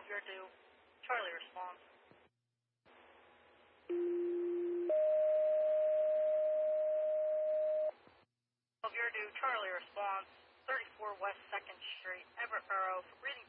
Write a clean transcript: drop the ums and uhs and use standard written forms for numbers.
you're due. Charlie responds. Of your due, Charlie responds. 34 West 2nd Street, Everett Borough. Reading